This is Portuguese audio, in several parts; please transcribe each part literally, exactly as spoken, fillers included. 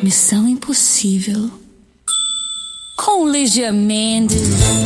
Missão Impossível com Lígia Mendes.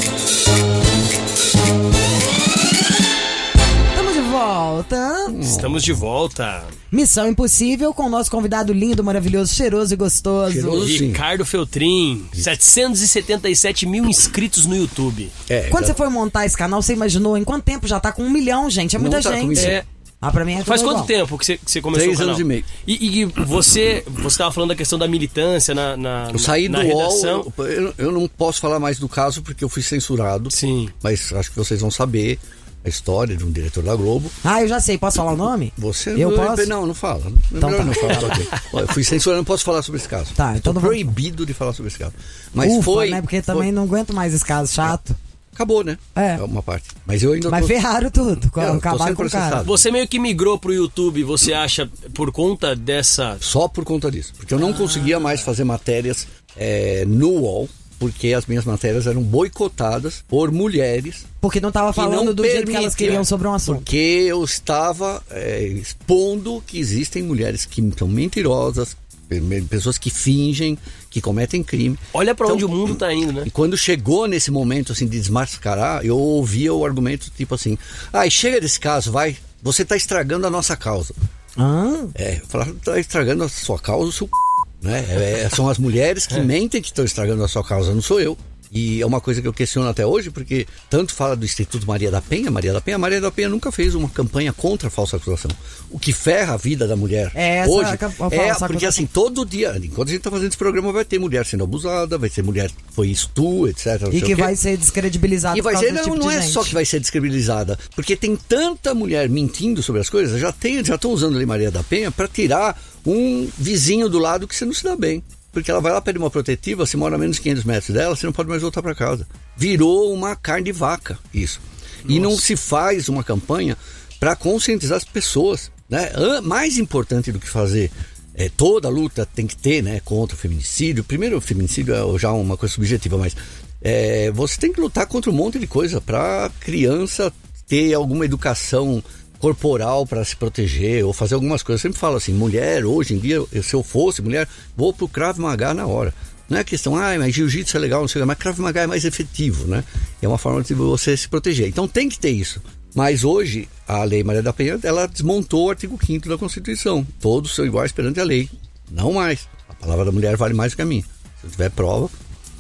Estamos de volta. Estamos de volta. Missão Impossível com o nosso convidado lindo, maravilhoso, cheiroso e gostoso. Cheiroso, sim. Ricardo Feltrin, setecentos e setenta e sete mil inscritos no YouTube. É, Quando já... você foi montar esse canal, você imaginou em quanto tempo? Já tá com um milhão, gente. É muita Não tá gente. É... Ah, pra mim é Faz quanto igual. tempo que você, que você começou Três o canal? anos e meio. E, e você, você estava falando da questão da militância na, na, eu saí na do redação. U O L, eu, eu não posso falar mais do caso porque eu fui censurado. Sim. Mas acho que vocês vão saber a história de um diretor da Globo. Ah, eu já sei. Posso falar o nome? Você eu não, posso? Não, não fala. Então Melhor tá. não falar. Okay. Eu fui censurado, não posso falar sobre esse caso. Tá, então Estou não vamos... proibido de falar sobre esse caso. Mas Ufa, foi... né? Porque foi... também não aguento mais esse caso chato. Acabou, né? É. É uma parte. Mas eu ainda Mas tô... ferraram tudo. Eu, acabaram com o cara. Você meio que migrou pro YouTube, você acha, por conta dessa... Só por conta disso. Porque eu não ah. conseguia mais fazer matérias é, no U O L, porque as minhas matérias eram boicotadas por mulheres. Porque não estava falando do jeito que elas queriam sobre um assunto. Porque eu estava é, expondo que existem mulheres que são mentirosas, pessoas que fingem, que cometem crime. Olha pra então, onde o mundo tá indo, né? E quando chegou nesse momento assim de desmascarar, eu ouvia o argumento tipo assim: ai, ah, chega desse caso, vai, você tá estragando a nossa causa. Ah. É, eu falava, tá estragando a sua causa, o seu c... né? É, são as mulheres que mentem que estão estragando a sua causa, não sou eu. E é uma coisa que eu questiono até hoje, porque tanto fala do Instituto Maria da Penha, Maria da Penha, Maria da Penha nunca fez uma campanha contra a falsa acusação. O que ferra a vida da mulher é essa hoje a, a, a é porque assim, todo dia, enquanto a gente está fazendo esse programa, vai ter mulher sendo abusada, vai ter mulher que foi estu, etcétera. E que vai ser descredibilizada. E vai ser, não, tipo não é gente. só que vai ser descredibilizada, porque tem tanta mulher mentindo sobre as coisas, já tem, já estão usando ali Maria da Penha para tirar um vizinho do lado que você não se dá bem. Porque ela vai lá pedir uma protetiva, se mora a menos de quinhentos metros dela, você não pode mais voltar para casa. Virou uma carne de vaca, isso. Nossa. E não se faz uma campanha para conscientizar as pessoas, né? Mais importante do que fazer é, toda a luta tem que ter, né, contra o feminicídio. Primeiro, o feminicídio é já uma coisa subjetiva, mas é, você tem que lutar contra um monte de coisa para a criança ter alguma educação corporal para se proteger ou fazer algumas coisas. Eu sempre falo assim, mulher, hoje em dia, eu, se eu fosse mulher, vou pro Krav Maga na hora. Não é questão, ah, mas jiu-jitsu é legal, não sei o que, mas Krav Maga é mais efetivo, né? É uma forma de você se proteger. Então tem que ter isso. Mas hoje, a Lei Maria da Penha, ela desmontou o artigo quinto da Constituição. Todos são iguais perante a lei. Não mais. A palavra da mulher vale mais do que a minha. Se eu tiver prova.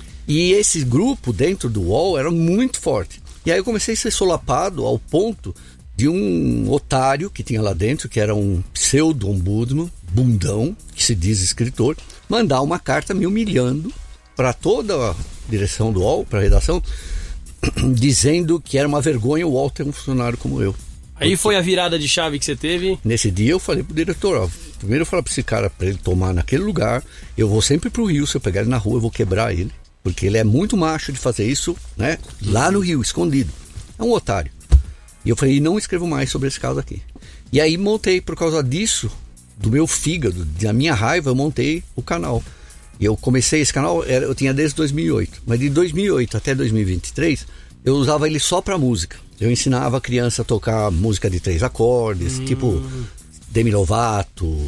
E esse grupo dentro do U O L era muito forte. E aí eu comecei a ser solapado ao ponto de um otário que tinha lá dentro, que era um pseudo-ombudsman, bundão, que se diz escritor, mandar uma carta me humilhando para toda a direção do U O L, para a redação, dizendo que era uma vergonha o U O L ter um funcionário como eu. Aí foi a virada de chave que você teve? Nesse dia eu falei pro diretor, ó, primeiro eu falei para esse cara, para ele tomar naquele lugar, eu vou sempre pro Rio, se eu pegar ele na rua eu vou quebrar ele, porque ele é muito macho de fazer isso, né, lá no Rio, escondido. É um otário. E eu falei, não escrevo mais sobre esse caso aqui. E aí montei, por causa disso, do meu fígado, da minha raiva, eu montei o canal. E eu comecei esse canal, eu tinha desde dois mil e oito. Mas de dois mil e oito até dois mil e vinte e três, eu usava ele só pra música. Eu ensinava a criança a tocar música de três acordes, hum. tipo Demi Lovato,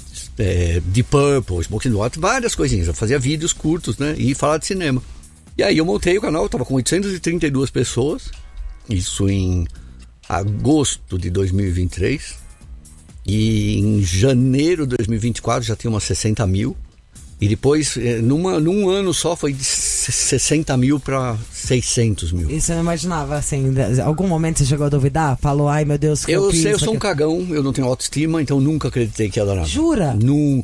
é, Deep Purple, Smoking Hot, várias coisinhas. Eu fazia vídeos curtos, né? E falar de cinema. E aí eu montei o canal, eu tava com oitocentas e trinta e duas pessoas. Isso em agosto de dois mil e vinte e três, e em janeiro de dois mil e vinte e quatro já tinha umas sessenta mil, e depois numa, num ano só foi de sessenta mil para seiscentos mil. E você não imaginava assim, em algum momento você chegou a duvidar? Falou, ai meu Deus, que eu, eu fiz sei, eu sou aqui. um cagão, eu não tenho autoestima, então nunca acreditei que ia dar nada. Jura? Nunca.